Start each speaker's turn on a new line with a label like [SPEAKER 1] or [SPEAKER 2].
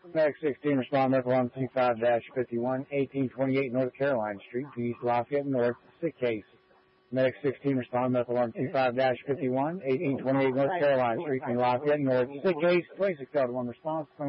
[SPEAKER 1] Medic 16, respond medical alarm 25-51, 1828 North Caroline Street, East Lafayette North, sick case. Medic 16, respond medical alarm 25-51, 1828 North Caroline Street, Lafayette North, sick case, 26 1 response.